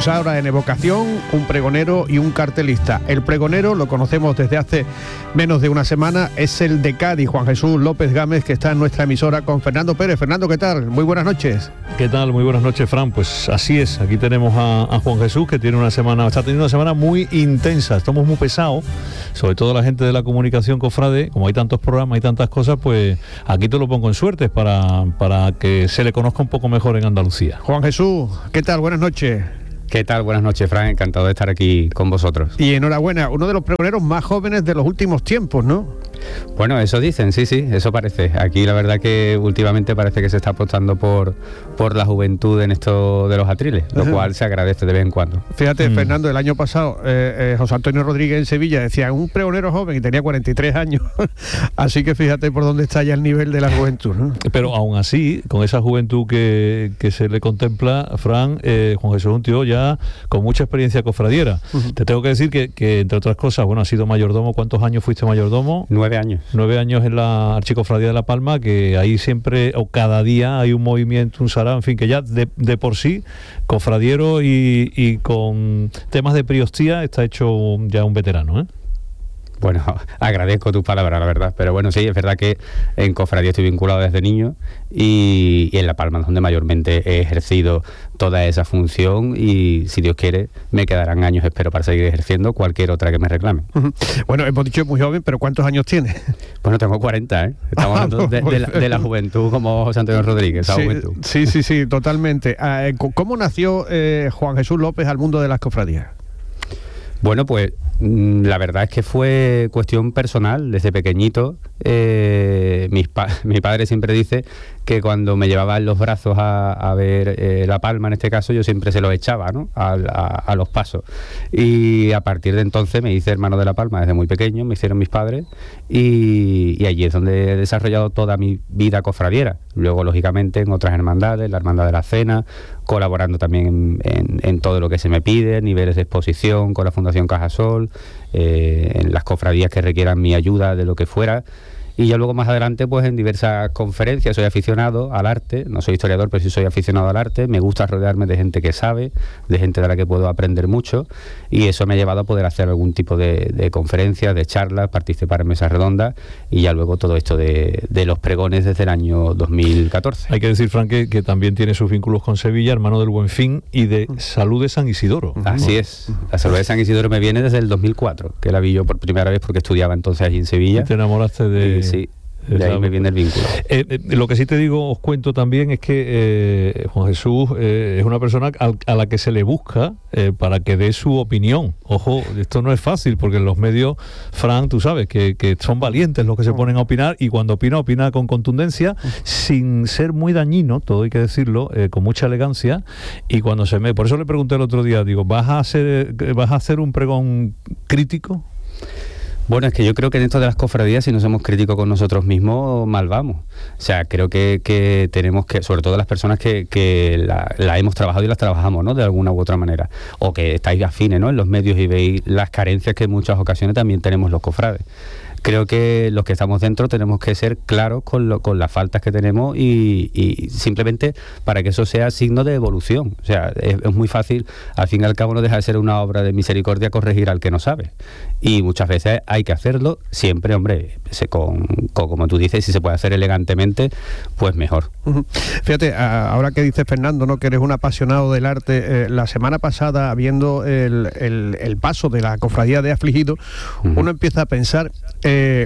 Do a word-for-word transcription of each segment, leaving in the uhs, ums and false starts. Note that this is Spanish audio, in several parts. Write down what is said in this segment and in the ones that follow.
Pues ahora en Evocación, un pregonero y un cartelista. El pregonero lo conocemos desde hace menos de una semana, es el de Cádiz, Juan Jesús López Gámez, que está en nuestra emisora con Fernando Pérez. Fernando, ¿qué tal? Muy buenas noches. ¿Qué tal? Muy buenas noches, Fran. Pues así es, aquí tenemos a, a Juan Jesús, que tiene una semana, está teniendo una semana muy intensa. Estamos muy pesados, sobre todo la gente de la comunicación cofrade, como hay tantos programas y tantas cosas, pues aquí te lo pongo en suerte para, para que se le conozca un poco mejor en Andalucía. Juan Jesús, ¿qué tal? Buenas noches. ¿Qué tal? Buenas noches, Fran. Encantado de estar aquí con vosotros. Y enhorabuena, uno de los pregoneros más jóvenes de los últimos tiempos, ¿no? Bueno, eso dicen, sí, sí, eso parece. Aquí la verdad que últimamente parece que se está apostando por, por la juventud en esto de los atriles, lo Ajá. cual se agradece de vez en cuando. Fíjate, mm. Fernando, el año pasado eh, eh, José Antonio Rodríguez en Sevilla decía un pregonero joven y tenía cuarenta y tres años. Así que fíjate por dónde está ya el nivel de la juventud, ¿no? Pero aún así, con esa juventud que, que se le contempla, Fran, eh, Juan Jesús es un tío ya con mucha experiencia cofradiera. Uh-huh. Te tengo que decir que, que, entre otras cosas, bueno, has sido mayordomo. ¿Cuántos años fuiste mayordomo? Nueve años. Nueve años en la Archicofradía de La Palma, que ahí siempre, o cada día, hay un movimiento, un sarao, en fin, que ya de, de por sí, cofradiero y, y con temas de priostía, está hecho ya un veterano, ¿eh? Bueno, agradezco tus palabras, la verdad, pero bueno, sí, es verdad que en cofradía estoy vinculado desde niño y, y en La Palma, donde mayormente he ejercido toda esa función y, si Dios quiere, me quedarán años, espero, para seguir ejerciendo cualquier otra que me reclame. Uh-huh. Bueno, hemos dicho muy joven, pero ¿cuántos años tiene? Bueno, tengo cuarenta, ¿eh? Estamos ah, hablando de, de, la, de la juventud como José Antonio Rodríguez, esa sí, juventud. Sí, sí, sí, totalmente. ¿Cómo nació eh, Juan Jesús López al mundo de las cofradías? Bueno, pues la verdad es que fue cuestión personal. Desde pequeñito, eh, mis pa- mi padre siempre dice que cuando me llevaba en los brazos a, a ver eh, La Palma, en este caso, yo siempre se los echaba, ¿no? a, a, a los pasos. Y a partir de entonces me hice hermano de La Palma desde muy pequeño, me hicieron mis padres, y, y allí es donde he desarrollado toda mi vida cofradiera. Luego, lógicamente, en otras hermandades, la Hermandad de la Cena, colaborando también en, en, en todo lo que se me pide, niveles de exposición con la Fundación Cajasol, eh, en las cofradías que requieran mi ayuda de lo que fuera. Y ya luego más adelante, pues en diversas conferencias. Soy aficionado al arte, no soy historiador, pero sí soy aficionado al arte. Me gusta rodearme de gente que sabe, de gente de la que puedo aprender mucho, y eso me ha llevado a poder hacer algún tipo de, de conferencias, de charlas, participar en mesas redondas, y ya luego todo esto de, de los pregones desde el año dos mil catorce. Hay que decir, Fran, que, que también tiene sus vínculos con Sevilla, hermano del Buen Fin y de Salud de San Isidoro. Así es, la Salud de San Isidoro me viene desde el dos mil cuatro, que la vi yo por primera vez porque estudiaba entonces allí en Sevilla. Te enamoraste de... Y, sí, de ahí me viene el vínculo. Eh, eh, lo que sí te digo, os cuento también, es que eh, Juan Jesús eh, es una persona a, a la que se le busca eh, para que dé su opinión. Ojo, esto no es fácil, porque en los medios, Fran, tú sabes que, que son valientes los que se ponen a opinar, y cuando opina, opina con contundencia, sin ser muy dañino, todo hay que decirlo, eh, con mucha elegancia. Y cuando se me... Por eso le pregunté el otro día, digo, ¿vas a hacer, vas a hacer un pregón crítico? Bueno, es que yo creo que en esto de las cofradías, si no somos críticos con nosotros mismos, mal vamos. O sea, creo que, que tenemos que, sobre todo las personas que, que la, la hemos trabajado y las trabajamos, ¿no?, de alguna u otra manera, o que estáis afines, ¿no?, en los medios y veis las carencias que en muchas ocasiones también tenemos los cofrades. Creo que los que estamos dentro tenemos que ser claros con, lo, con las faltas que tenemos, y, y simplemente para que eso sea signo de evolución. O sea, es, es muy fácil, al fin y al cabo no deja de ser una obra de misericordia corregir al que no sabe. Y muchas veces hay que hacerlo, siempre, hombre, se, con, con, como tú dices, si se puede hacer elegantemente, pues mejor. Uh-huh. Fíjate, ahora que dice Fernando, ¿no?, que eres un apasionado del arte, eh, la semana pasada, viendo el, el, el paso de la cofradía de Afligidos, uh-huh. uno empieza a pensar... Eh,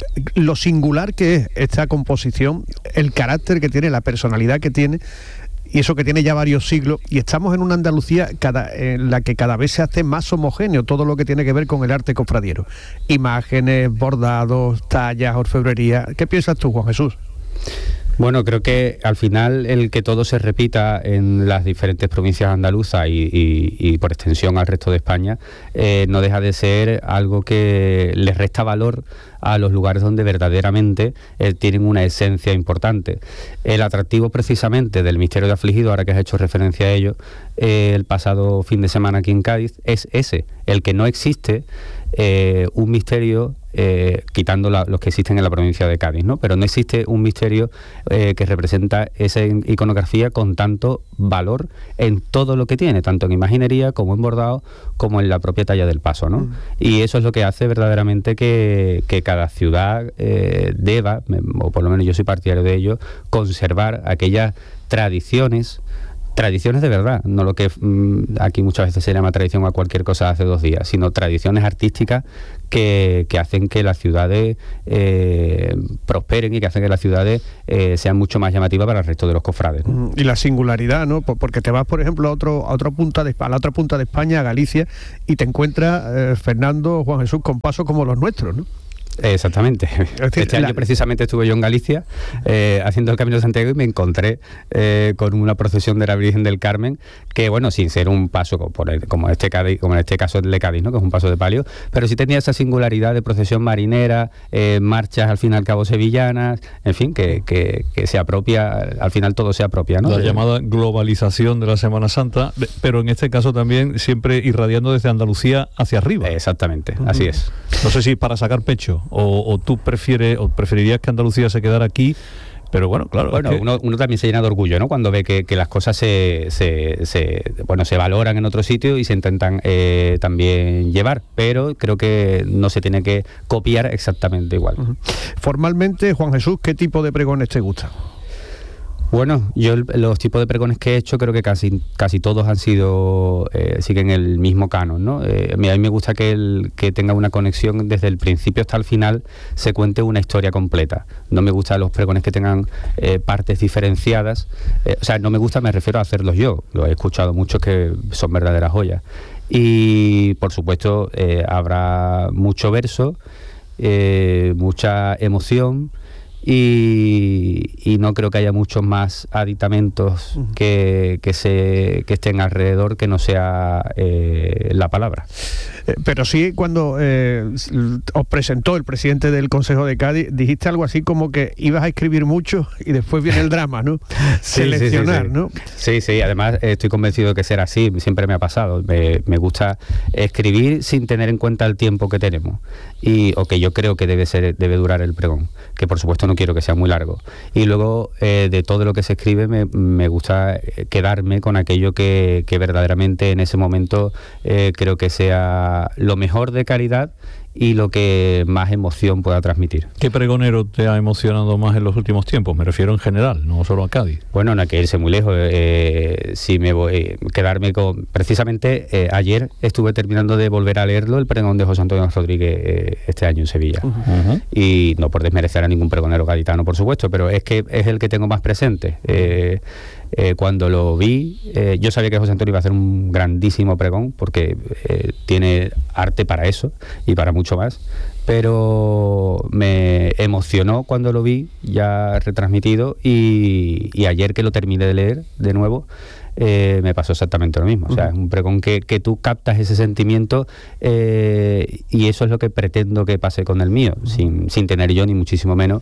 lo singular que es esta composición, el carácter que tiene, la personalidad que tiene, y eso que tiene ya varios siglos, y estamos en una Andalucía cada, en la que cada vez se hace más homogéneo todo lo que tiene que ver con el arte cofradiero. Imágenes, bordados, tallas, orfebrería. ¿Qué piensas tú, Juan Jesús? Bueno, creo que al final el que todo se repita en las diferentes provincias andaluzas y, y, y por extensión al resto de España, eh, no deja de ser algo que les resta valor a los lugares donde verdaderamente eh, tienen una esencia importante. El atractivo precisamente del Misterio de Afligido, ahora que has hecho referencia a ello, eh, el pasado fin de semana aquí en Cádiz, es ese, el que no existe eh, un misterio, eh, quitando la, los que existen en la provincia de Cádiz, ¿no? Pero no existe un misterio eh, que representa esa iconografía con tanto valor en todo lo que tiene, tanto en imaginería como en bordado, como en la propia talla del paso, ¿no? Mm. Y eso es lo que hace verdaderamente que, que cada ciudad eh, deba, o por lo menos yo soy partidario de ello, conservar aquellas tradiciones, tradiciones de verdad, no lo que mmm, aquí muchas veces se llama tradición a cualquier cosa de hace dos días, sino tradiciones artísticas que, que hacen que las ciudades eh, prosperen y que hacen que las ciudades eh, sean mucho más llamativas para el resto de los cofrades, ¿no? Y la singularidad, ¿no? Porque te vas, por ejemplo, a otro a otra punta de a la otra punta de España, a Galicia, y te encuentras, eh, Fernando, Juan Jesús, con pasos como los nuestros, ¿no? Exactamente. Decir, este año la... precisamente estuve yo en Galicia eh, haciendo el Camino de Santiago y me encontré eh, con una procesión de la Virgen del Carmen que, bueno, sin ser un paso por el, como, este Cádiz, como en este caso el de Cádiz, ¿no? Que es un paso de palio, pero sí tenía esa singularidad de procesión marinera, eh, marchas al fin y al cabo sevillanas, en fin, que, que, que se apropia, al final todo se apropia, ¿no? La llamada globalización de la Semana Santa, pero en este caso también siempre irradiando desde Andalucía hacia arriba. Exactamente, uh-huh. Así es. No sé si para sacar pecho O, o tú prefieres o preferirías que Andalucía se quedara aquí, pero bueno, claro. Bueno, es que... uno, uno también se llena de orgullo, ¿no? Cuando ve que, que las cosas se, se, se, bueno, se valoran en otro sitio y se intentan eh, también llevar, pero creo que no se tiene que copiar exactamente igual. Uh-huh. Formalmente, Juan Jesús, ¿qué tipo de pregones te gustan? Bueno, yo el, los tipos de pregones que he hecho creo que casi casi todos han sido eh, siguen el mismo canon, ¿no? Eh, a mí me gusta que el que tenga una conexión desde el principio hasta el final, se cuente una historia completa. No me gustan los pregones que tengan eh, partes diferenciadas, eh, o sea, no me gusta, me refiero a hacerlos yo. Lo he escuchado muchos que son verdaderas joyas. Y por supuesto eh, habrá mucho verso, eh, mucha emoción. Y, y no creo que haya muchos más aditamentos uh-huh. que, que, se, que estén alrededor que no sea eh, la palabra. Eh, pero sí, cuando eh, os presentó el presidente del Consejo de Cádiz, dijiste algo así como que ibas a escribir mucho y después viene el drama, ¿no? Sí, Seleccionar, sí, sí, sí. ¿no? Sí, sí, además eh, estoy convencido de que será así, siempre me ha pasado. Me, me gusta escribir sin tener en cuenta el tiempo que tenemos, y o que yo creo que debe ser debe durar el pregón, que por supuesto no quiero que sea muy largo. Y luego eh, de todo lo que se escribe me, me gusta quedarme con aquello que, que verdaderamente en ese momento eh, creo que sea lo mejor de calidad y lo que más emoción pueda transmitir. ¿Qué pregonero te ha emocionado más en los últimos tiempos? Me refiero en general, no solo a Cádiz. Bueno, no hay que irse muy lejos. Eh, si me voy eh, quedarme con... Precisamente eh, ayer estuve terminando de volver a leerlo, el pregón de José Antonio Rodríguez eh, este año en Sevilla. Uh-huh. Y no por desmerecer a ningún pregonero gaditano, por supuesto, pero es que es el que tengo más presente. Eh, Eh, cuando lo vi, eh, yo sabía que José Antonio iba a hacer un grandísimo pregón, porque eh, tiene arte para eso y para mucho más, pero me emocionó cuando lo vi ya retransmitido, y, y ayer que lo terminé de leer de nuevo, Eh, me pasó exactamente lo mismo. O sea, es un pregón que, que tú captas ese sentimiento, eh, y eso es lo que pretendo que pase con el mío, sin, sin tener yo ni muchísimo menos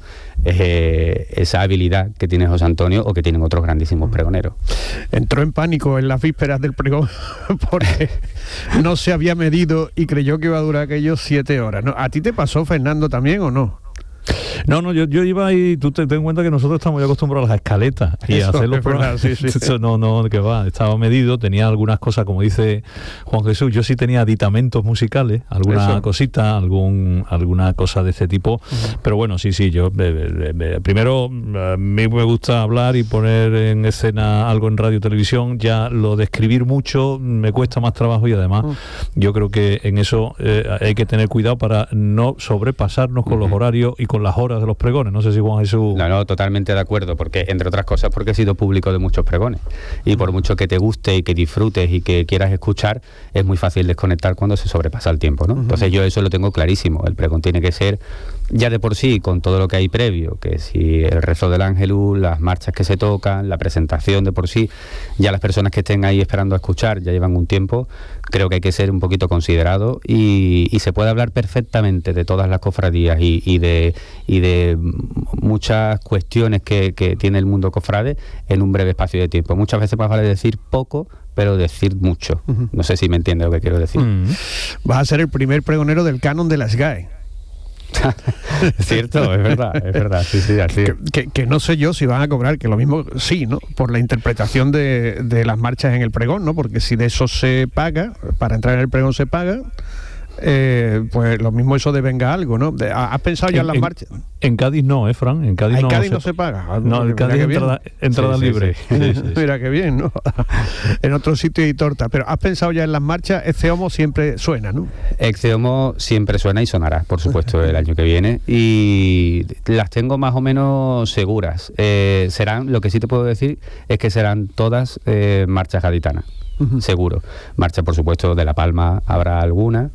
eh, esa habilidad que tiene José Antonio o que tienen otros grandísimos pregoneros. Entró en pánico en las vísperas del pregón porque no se había medido y creyó que iba a durar aquellos siete horas, ¿no? ¿A ti te pasó, Fernando, también o no? No, no, yo, yo iba ahí, tú te ten en cuenta que nosotros estamos ya acostumbrados a las escaletas y eso, a hacer los programas. Sí, sí. Eso no, no, que va, estaba medido, tenía algunas cosas, como dice Juan Jesús, yo sí tenía aditamentos musicales, alguna eso. cosita, algún alguna cosa de este tipo, uh-huh. Pero bueno, sí, sí, yo eh, eh, primero a mí me gusta hablar y poner en escena algo en radio y televisión, ya lo de escribir mucho me cuesta más trabajo, y además uh-huh. yo creo que en eso eh, hay que tener cuidado para no sobrepasarnos con uh-huh. los horarios y con las horas de los pregones. No sé si Juan Jesús... No, no, totalmente de acuerdo, porque entre otras cosas porque he sido público de muchos pregones, y por mucho que te guste y que disfrutes y que quieras escuchar, es muy fácil desconectar cuando se sobrepasa el tiempo, ¿no? Uh-huh. Entonces yo eso lo tengo clarísimo, el pregón tiene que ser ya de por sí, con todo lo que hay previo, que si el rezo del Ángelus, las marchas que se tocan, la presentación de por sí, ya las personas que estén ahí esperando a escuchar ya llevan un tiempo, creo que hay que ser un poquito considerado y, y se puede hablar perfectamente de todas las cofradías y, y de y de muchas cuestiones que, que tiene el mundo cofrade en un breve espacio de tiempo. Muchas veces más vale decir poco, pero decir mucho. Uh-huh. No sé si me entiende lo que quiero decir. Uh-huh. Vas a ser el primer pregonero del canon de las S G A E. Es cierto, es verdad, es verdad, sí, sí, así. Que, que, que no sé yo si van a cobrar, que lo mismo sí, ¿no? Por la interpretación de, de las marchas en el pregón, ¿no? Porque si de eso se paga, para entrar en el pregón se paga, eh, pues lo mismo eso devenga algo, ¿no? ¿Has pensado ya en, en las marchas? En Cádiz no, ¿eh, Fran? En Cádiz, en no, Cádiz se... no se paga. No, en Cádiz entrada, entrada sí, libre. Sí, sí. Sí, sí, sí. Mira qué bien, ¿no? En otro sitio hay torta. Pero ¿has pensado ya en las marchas? Ecce Homo siempre suena, ¿no? Ecce Homo siempre suena y sonará, por supuesto, el año que viene. Y las tengo más o menos seguras. Eh, serán, lo que sí te puedo decir es que serán todas eh, marchas gaditanas. Uh-huh. Seguro. Marcha, por supuesto, de La Palma habrá alguna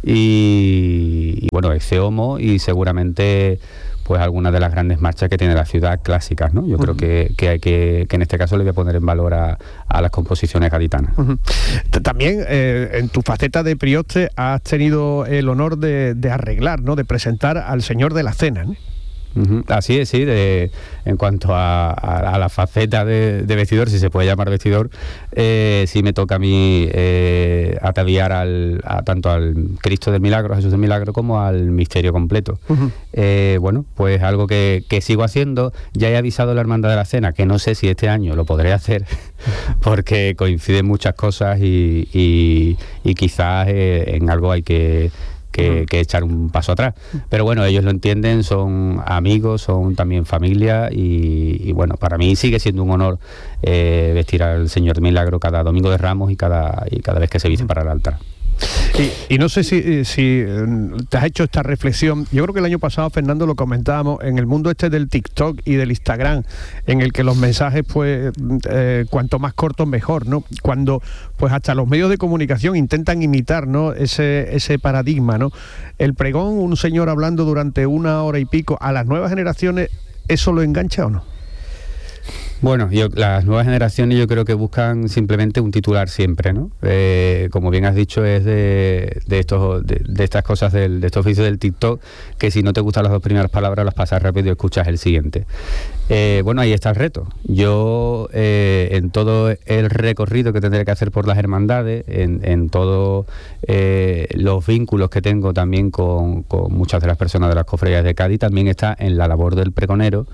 y, y bueno, Ecce Homo y seguramente pues algunas de las grandes marchas que tiene la ciudad clásicas, ¿no? Yo uh-huh. creo que, que hay que, que en este caso le voy a poner en valor a, a las composiciones gaditanas. Uh-huh. También eh, en tu faceta de prioste has tenido el honor de, de arreglar, ¿no? De presentar al Señor de la Cena, ¿no? Uh-huh. Así es, sí, de, en cuanto a, a, a la faceta de, de vestidor, si se puede llamar vestidor, eh, sí me toca a mí eh, ataviar al, a, tanto al Cristo del Milagro, a Jesús del Milagro, como al misterio completo. Uh-huh. Eh, bueno, pues algo que, que sigo haciendo. Ya he avisado a la Hermandad de la Cena, que no sé si este año lo podré hacer, porque coinciden muchas cosas y, y, y quizás eh, en algo hay que... Que, que echar un paso atrás, pero bueno, ellos lo entienden, son amigos, son también familia y, y bueno, para mí sigue siendo un honor eh, vestir al Señor Milagro cada Domingo de Ramos y cada, y cada vez que se viste para el altar. Y, y no sé si, si te has hecho esta reflexión. Yo creo que el año pasado, Fernando, lo comentábamos en el mundo este del TikTok y del Instagram, en el que los mensajes, pues, eh, cuanto más cortos mejor, ¿no? Cuando, pues, hasta los medios de comunicación intentan imitar, ¿no? Ese, ese paradigma, ¿no? El pregón, un señor hablando durante una hora y pico, a las nuevas generaciones, ¿eso lo engancha o no? Bueno, yo, las nuevas generaciones yo creo que buscan simplemente un titular siempre, ¿no? Eh, como bien has dicho, es de, de, estos, de, de estas cosas, del, de estos oficios del TikTok, que si no te gustan las dos primeras palabras, las pasas rápido y escuchas el siguiente. Eh, bueno, ahí está el reto. Yo, eh, en todo el recorrido que tendré que hacer por las hermandades, en, en todos eh, los vínculos que tengo también con, con muchas de las personas de las cofradías de Cádiz, también está en la labor del pregonero,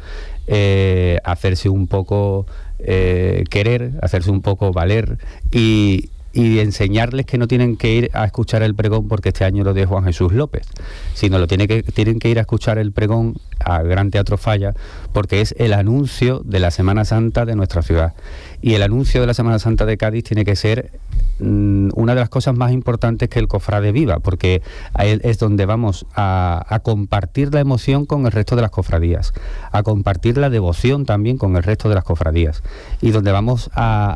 eh, hacerse un poco eh, querer, hacerse un poco valer y... y enseñarles que no tienen que ir a escuchar el pregón porque este año lo de Juan Jesús López, sino lo tiene que, tienen que ir a escuchar el pregón al Gran Teatro Falla porque es el anuncio de la Semana Santa de nuestra ciudad. Y el anuncio de la Semana Santa de Cádiz tiene que ser mmm, una de las cosas más importantes que el cofrade viva, porque ahí es donde vamos a, a compartir la emoción con el resto de las cofradías, a compartir la devoción también con el resto de las cofradías, y donde vamos a,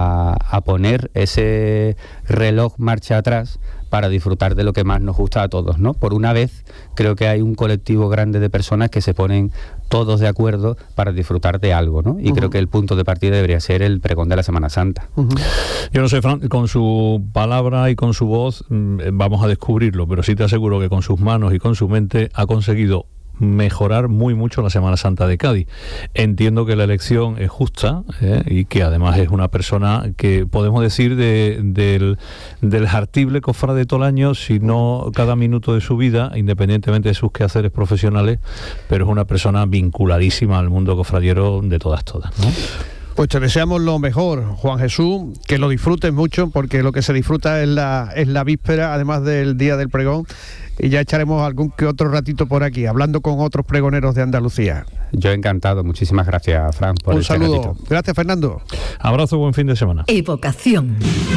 a, a poner ese reloj marcha atrás para disfrutar de lo que más nos gusta a todos, ¿no? Por una vez creo que hay un colectivo grande de personas que se ponen todos de acuerdo para disfrutar de algo, ¿no? Y uh-huh. creo que el punto de partida debería ser el pregón de la Semana Santa. Uh-huh. Yo no sé, Fran, con su palabra y con su voz mmm, vamos a descubrirlo, pero sí te aseguro que con sus manos y con su mente ha conseguido mejorar muy mucho la Semana Santa de Cádiz. Entiendo que la elección es justa ¿eh? y que además es una persona que podemos decir de, del, del jartible cofrade todo el año, si no cada minuto de su vida, independientemente de sus quehaceres profesionales, pero es una persona vinculadísima al mundo cofradiero de todas, todas, ¿no? Pues te deseamos lo mejor, Juan Jesús, que lo disfrutes mucho, porque lo que se disfruta es la, es la víspera, además del día del pregón, y ya echaremos algún que otro ratito por aquí, hablando con otros pregoneros de Andalucía. Yo encantado, muchísimas gracias, Fran, por un este saludo. ratito. Gracias, Fernando. Abrazo, buen fin de semana. Evocación.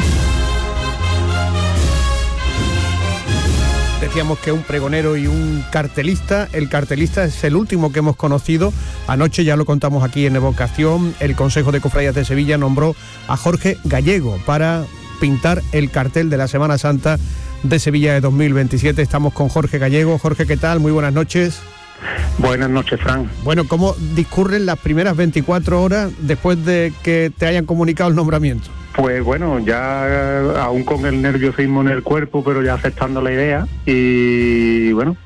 Decíamos que un pregonero y un cartelista. El cartelista es el último que hemos conocido. Anoche, ya lo contamos aquí en Evocación, el Consejo de Cofradías de Sevilla nombró a Jorge Gallego para pintar el cartel de la Semana Santa de Sevilla de dos mil veintisiete. Estamos con Jorge Gallego. Jorge, ¿qué tal? Muy buenas noches. Buenas noches, Fran. Bueno, ¿cómo discurren las primeras veinticuatro horas después de que te hayan comunicado el nombramiento? Pues bueno, ya aún con el nerviosismo en el cuerpo, pero ya aceptando la idea y bueno,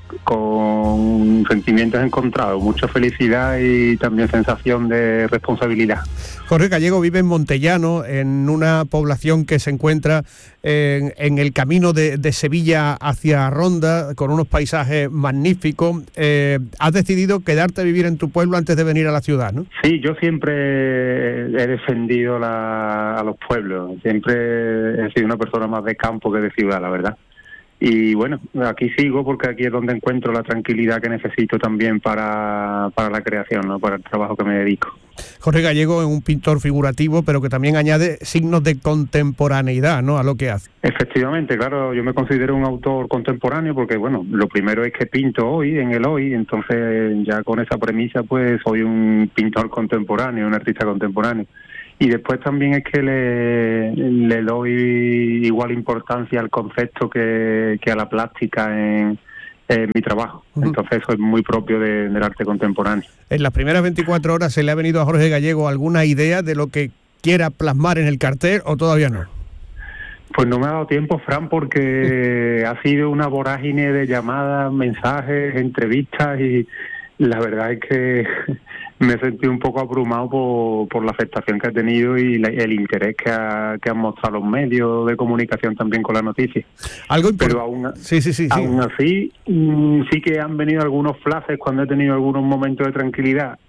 con sentimientos encontrados, mucha felicidad y también sensación de responsabilidad. Jorge Gallego vive en Montellano, en una población que se encuentra en, en el camino de, de Sevilla hacia Ronda, con unos paisajes magníficos. Eh, has decidido quedarte a vivir en tu pueblo antes de venir a la ciudad, ¿no? Sí, yo siempre he defendido la, a los pueblos, siempre he sido una persona más de campo que de ciudad, la verdad. Y bueno, aquí sigo porque aquí es donde encuentro la tranquilidad que necesito también para, para la creación, ¿no? Para el trabajo que me dedico. Jorge Gallego es un pintor figurativo, pero que también añade signos de contemporaneidad, ¿no?, a lo que hace. Efectivamente, claro, yo me considero un autor contemporáneo porque, bueno, lo primero es que pinto hoy, en el hoy, entonces ya con esa premisa pues soy un pintor contemporáneo, un artista contemporáneo. Y después también es que le, le doy igual importancia al concepto que, que a la plástica en, en mi trabajo. Uh-huh. Entonces eso es muy propio de, del arte contemporáneo. En las primeras veinticuatro horas, ¿se le ha venido a Jorge Gallego alguna idea de lo que quiera plasmar en el cartel o todavía no? Pues no me ha dado tiempo, Fran, porque ha sido una vorágine de llamadas, mensajes, entrevistas y la verdad es que me he sentido un poco abrumado por, por la aceptación que ha tenido y la, el interés que, ha, que han mostrado los medios de comunicación también con la noticia. Algo importante. Pero aún, sí, sí, sí, aún sí. así, mmm, sí que han venido algunos flashes cuando he tenido algunos momentos de tranquilidad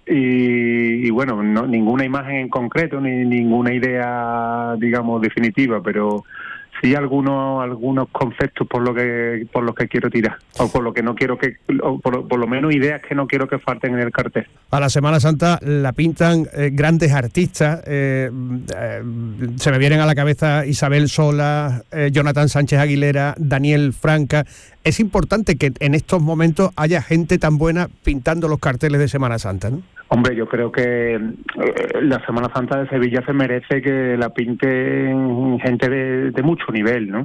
y, y bueno, no, ninguna imagen en concreto ni ninguna idea, digamos, definitiva, pero sí algunos algunos conceptos por lo que por los que quiero tirar o por lo que no quiero que o por, por lo menos ideas que no quiero que falten en el cartel. A la Semana Santa la pintan eh, grandes artistas, eh, eh, se me vienen a la cabeza Isabel Sola, eh, Jonathan Sánchez Aguilera, Daniel Franca. Es importante que en estos momentos haya gente tan buena pintando los carteles de Semana Santa, ¿no? Hombre, yo creo que eh, la Semana Santa de Sevilla se merece que la pinten gente de, de mucho nivel, ¿no?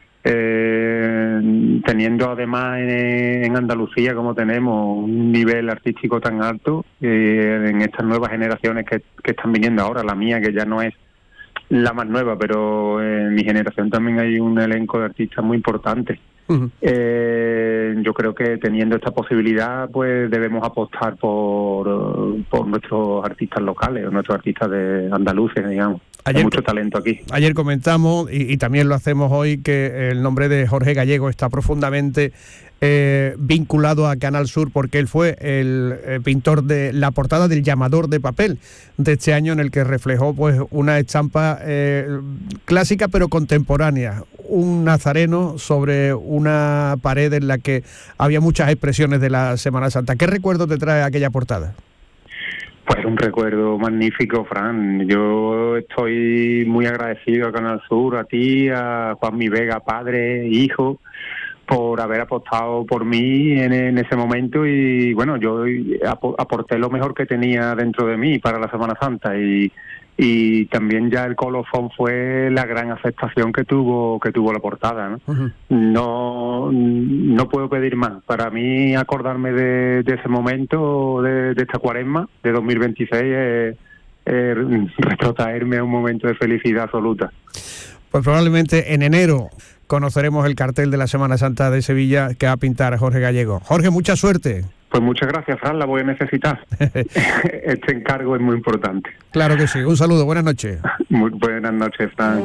Eh, teniendo además en, en Andalucía, como tenemos, un nivel artístico tan alto, eh, en estas nuevas generaciones que, que están viniendo ahora, la mía, que ya no es la más nueva, pero en mi generación también hay un elenco de artistas muy importante. Uh-huh. Eh, yo creo que teniendo esta posibilidad pues debemos apostar por, por nuestros artistas locales o nuestros artistas de andaluces, digamos. Ayer, hay mucho talento aquí. Ayer comentamos y, y también lo hacemos hoy que el nombre de Jorge Gallego está profundamente eh, vinculado a Canal Sur porque él fue el eh, pintor de la portada del Llamador de papel de este año, en el que reflejó pues una estampa eh, clásica pero contemporánea, un nazareno sobre una pared en la que había muchas expresiones de la Semana Santa. ¿Qué recuerdo te trae aquella portada? Pues un recuerdo magnífico, Fran. Yo estoy muy agradecido a Canal Sur, a ti, a Juanmi Vega, padre, hijo, por haber apostado por mí en, en ese momento y bueno, yo aporté lo mejor que tenía dentro de mí para la Semana Santa y, y también ya el colofón fue la gran aceptación que tuvo que tuvo la portada, ¿no? Uh-huh. No, no puedo pedir más. Para mí acordarme de, de ese momento, de, de esta cuaresma de dos mil veintiséis, es, es retrotraerme a un momento de felicidad absoluta. Pues probablemente en enero conoceremos el cartel de la Semana Santa de Sevilla que va a pintar Jorge Gallego. Jorge, mucha suerte. Pues muchas gracias, Fran, la voy a necesitar. Este encargo es muy importante. Claro que sí. Un saludo, buenas noches. Muy buenas noches, Fran.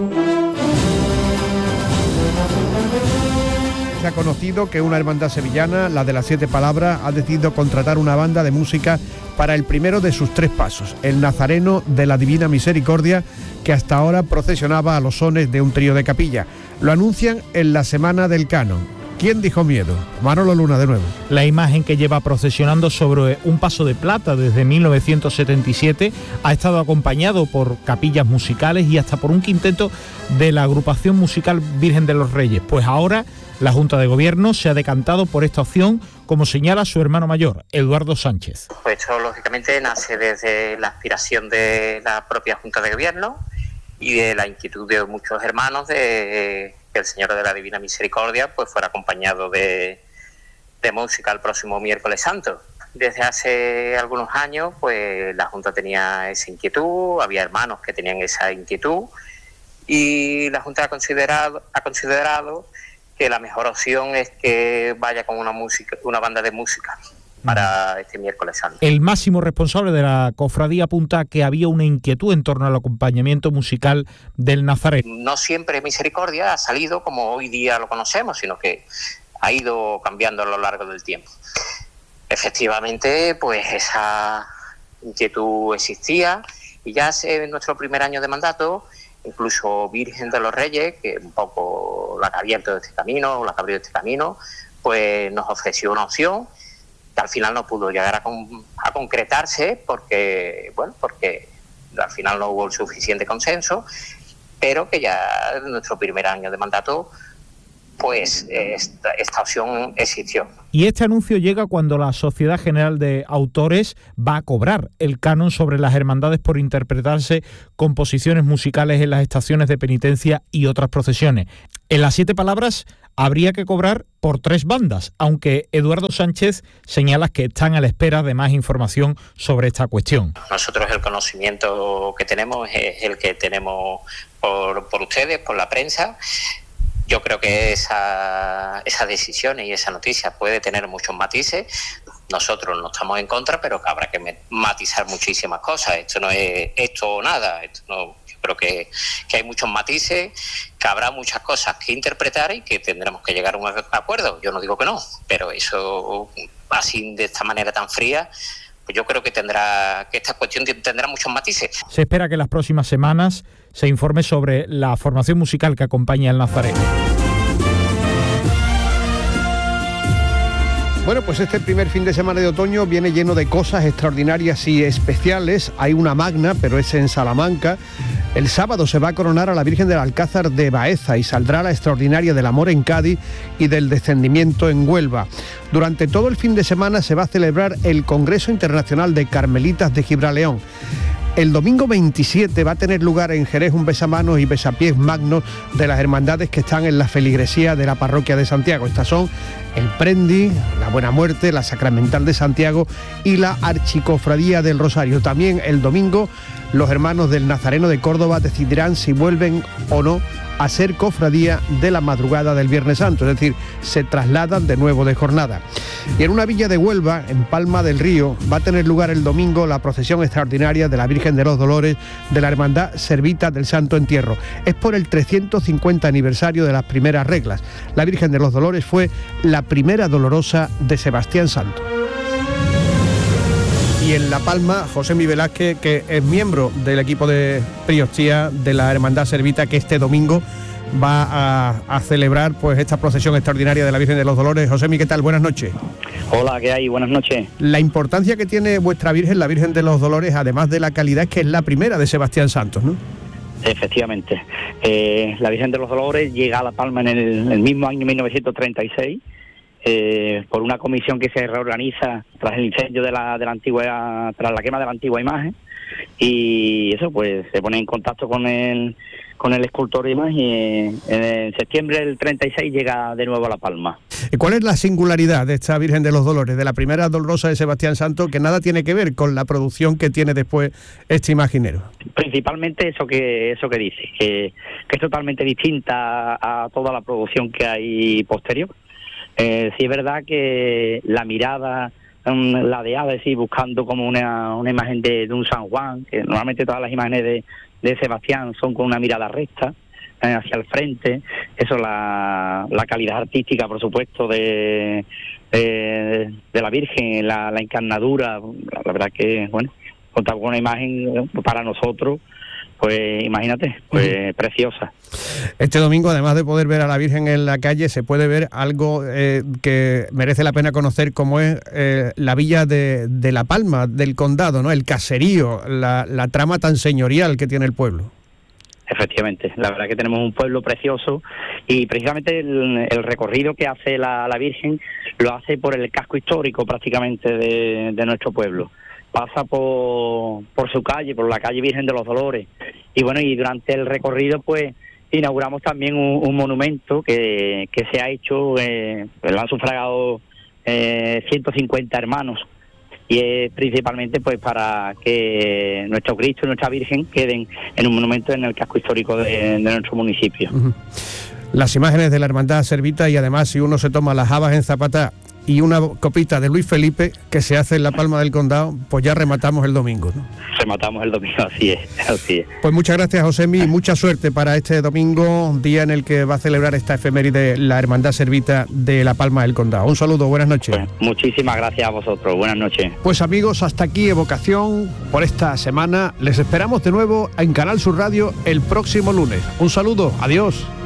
Se ha conocido que una hermandad sevillana, la de las Siete Palabras, ha decidido contratar una banda de música para el primero de sus tres pasos, el Nazareno de la Divina Misericordia, que hasta ahora procesionaba a los sones de un trío de capilla. Lo anuncian en la Semana del Canon. ¿Quién dijo miedo? Manolo Luna de nuevo. La imagen, que lleva procesionando sobre un paso de plata desde mil novecientos setenta y siete, ha estado acompañado por capillas musicales y hasta por un quinteto de la agrupación musical Virgen de los Reyes. Pues ahora la Junta de Gobierno se ha decantado por esta opción, como señala su hermano mayor, Eduardo Sánchez. Pues esto lógicamente nace desde la aspiración de la propia Junta de Gobierno y de la inquietud de muchos hermanos de que el Señor de la Divina Misericordia pues fuera acompañado de, de música el próximo miércoles santo. desde hace algunos años, pues la Junta tenía esa inquietud, había hermanos que tenían esa inquietud, y la Junta ha considerado, ha considerado que la mejor opción es que vaya con una música, una banda de música para este miércoles santo. El máximo responsable de la cofradía apunta que había una inquietud en torno al acompañamiento musical del Nazareno. No siempre Misericordia ha salido como hoy día lo conocemos, sino que ha ido cambiando a lo largo del tiempo. Efectivamente, pues esa inquietud existía, y ya en nuestro primer año de mandato, incluso Virgen de los Reyes, que un poco la que ha abierto este camino, la que ha abierto este camino, pues nos ofreció una opción que al final no pudo llegar a, con, a concretarse porque, bueno, porque al final no hubo el suficiente consenso, pero que ya en nuestro primer año de mandato, pues esta, esta opción existió. Y este anuncio llega cuando la Sociedad General de Autores va a cobrar el canon sobre las hermandades por interpretarse composiciones musicales en las estaciones de penitencia y otras procesiones. En las siete palabras, habría que cobrar por tres bandas, aunque Eduardo Sánchez señala que están a la espera de más información sobre esta cuestión. Nosotros el conocimiento que tenemos es el que tenemos por, por ustedes, por la prensa. Yo creo que esa, esa decisión y esa noticia puede tener muchos matices. Nosotros no estamos en contra, pero que habrá que matizar muchísimas cosas. Esto no es esto o nada. Esto no, yo creo que, que hay muchos matices, que habrá muchas cosas que interpretar y que tendremos que llegar a un acuerdo. Yo no digo que no, pero eso así de esta manera tan fría, pues yo creo que tendrá que esta cuestión tendrá muchos matices. Se espera que en las próximas semanas se informe sobre la formación musical que acompaña al Nazareno. Bueno, pues este primer fin de semana de otoño viene lleno de cosas extraordinarias y especiales. Hay una magna, pero es en Salamanca. El sábado se va a coronar a la Virgen del Alcázar de Baeza y saldrá la extraordinaria del Amor en Cádiz y del Descendimiento en Huelva. Durante todo el fin de semana se va a celebrar el Congreso Internacional de Carmelitas de Gibraleón. El domingo veintisiete va a tener lugar en Jerez un besamanos y besapiés magnos de las hermandades que están en la feligresía de la parroquia de Santiago. Estas son el Prendi, la Buena Muerte, la Sacramental de Santiago y la Archicofradía del Rosario. También el domingo los hermanos del Nazareno de Córdoba decidirán si vuelven o no a ser cofradía de la madrugada del Viernes Santo, es decir, se trasladan de nuevo de jornada. Y en una villa de Huelva, en Palma del Río, va a tener lugar el domingo la procesión extraordinaria de la Virgen de los Dolores de la Hermandad Servita del Santo Entierro. Es por el trescientos cincuenta aniversario de las primeras reglas. La Virgen de los Dolores fue la primera dolorosa de Sebastián Santo. Y en La Palma, José Mi Velázquez, que es miembro del equipo de Priostía de la Hermandad Servita, que este domingo va a, a celebrar pues esta procesión extraordinaria de la Virgen de los Dolores. José Mi, ¿qué tal? Buenas noches. Hola, ¿qué hay? Buenas noches. La importancia que tiene vuestra Virgen, la Virgen de los Dolores, además de la calidad, es que es la primera de Sebastián Santos, ¿no? Efectivamente. Eh, la Virgen de los Dolores llega a La Palma en el, el mismo año mil novecientos treinta y seis, Eh, por una comisión que se reorganiza tras el incendio de la, de la antigua, tras la quema de la antigua imagen, y eso pues se pone en contacto con el con el escultor de imagen, y en septiembre del treinta y seis llega de nuevo a La Palma. ¿Y cuál es la singularidad de esta Virgen de los Dolores, de la primera dolorosa de Sebastián Santo, que nada tiene que ver con la producción que tiene después este imaginero? Principalmente eso que eso que dice, que, que es totalmente distinta a, a toda la producción que hay posterior. Eh, sí es verdad que la mirada um, ladeada, es decir, buscando como una, una imagen de, de un San Juan, que normalmente todas las imágenes de, de Sebastián son con una mirada recta, eh, hacia el frente. Eso, la, la calidad artística, por supuesto, de, de, de la Virgen, la, la encarnadura, la, la verdad que, bueno, contar con una imagen para nosotros, pues imagínate, pues uh-huh. preciosa. Este domingo, además de poder ver a la Virgen en la calle, se puede ver algo eh, que merece la pena conocer, como es eh, la villa de, de La Palma, del condado, ¿no? El caserío, la, la trama tan señorial que tiene el pueblo. Efectivamente, la verdad que tenemos un pueblo precioso, y precisamente el, el recorrido que hace la, la Virgen lo hace por el casco histórico prácticamente de, de nuestro pueblo. Pasa por, por su calle, por la calle Virgen de los Dolores, y bueno, y durante el recorrido pues inauguramos también un, un monumento que, que se ha hecho, eh, lo han sufragado eh, ciento cincuenta hermanos y es principalmente pues para que nuestro Cristo y nuestra Virgen queden en un monumento en el casco histórico de, de nuestro municipio. Uh-huh. Las imágenes de la Hermandad Servita, y además si uno se toma las habas en Zapata y una copita de Luis Felipe que se hace en la Palma del Condado, pues ya rematamos el domingo, ¿no? Rematamos el domingo, así es, así es. Pues muchas gracias, Josemi, y mucha suerte para este domingo, día en el que va a celebrar esta efeméride la Hermandad Servita de la Palma del Condado. Un saludo, buenas noches. Pues, muchísimas gracias a vosotros, buenas noches. Pues amigos, hasta aquí Evocación por esta semana. Les esperamos de nuevo en Canal Sur Radio el próximo lunes. Un saludo, adiós.